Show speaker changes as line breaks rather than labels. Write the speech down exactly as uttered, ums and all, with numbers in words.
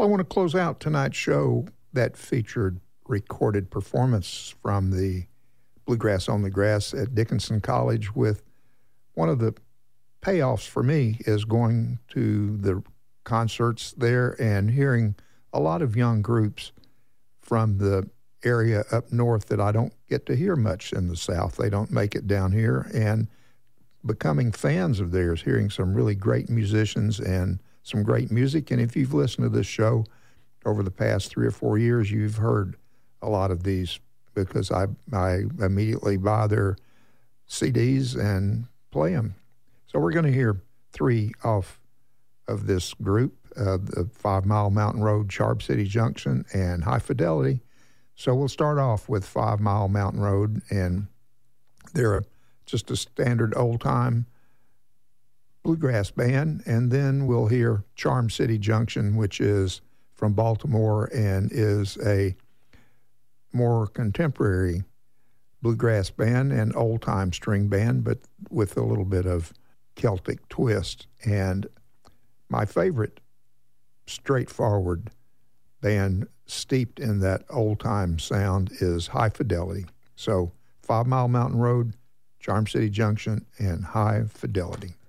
Well, I want to close out tonight's show that featured recorded performance from the Bluegrass on the Grass at Dickinson College with one of the payoffs for me is going to the concerts there and hearing a lot of young groups from the area up north that I don't get to hear much in the South. They don't make it down here, and becoming fans of theirs, hearing some really great musicians and some great music. And if you've listened to this show over the past three or four years, you've heard a lot of these because I, I immediately buy their C Ds and play them. So we're going to hear three off of this group, uh, the Five Mile Mountain Road, Charm City Junction, and High Fidelity. So we'll start off with Five Mile Mountain Road, and they're a, just a standard old-time bluegrass band, and then we'll hear Charm City Junction, which is from Baltimore and is a more contemporary bluegrass band and old-time string band, but with a little bit of Celtic twist. And my favorite straightforward band steeped in that old-time sound is High Fidelity. So Five Mile Mountain Road, Charm City Junction, and High Fidelity.